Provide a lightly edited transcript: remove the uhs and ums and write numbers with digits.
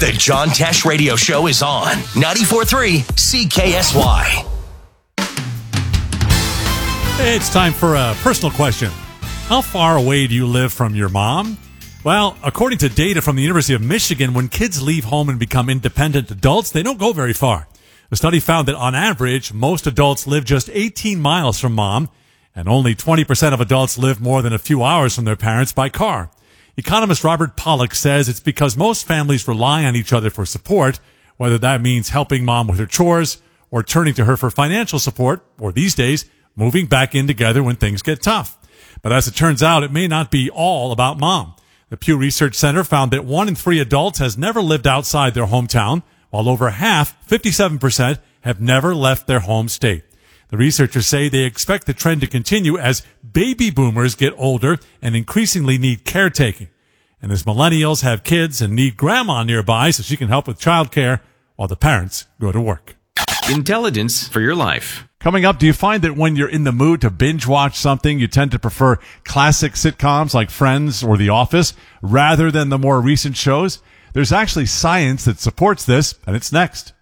The John Tesh Radio Show is on 94.3 CKSY. It's time for a personal question. How far away do you live from your mom? Well, according to data from the University of Michigan, when kids leave home and become independent adults, they don't go very far. The study found that on average, most adults live just 18 miles from mom, and only 20% of adults live more than a few hours from their parents by car. Economist Robert Pollack says it's because most families rely on each other for support, whether that means helping mom with her chores or turning to her for financial support, or these days, moving back in together when things get tough. But as it turns out, it may not be all about mom. The Pew Research Center found that 1 in 3 adults has never lived outside their hometown, while over half, 57%, have never left their home state. The researchers say they expect the trend to continue as baby boomers get older and increasingly need caretaking. And as millennials have kids and need grandma nearby so she can help with childcare while the parents go to work. Intelligence for your life. Coming up, do you find that when you're in the mood to binge watch something, you tend to prefer classic sitcoms like Friends or The Office rather than the more recent shows? There's actually science that supports this, and it's next.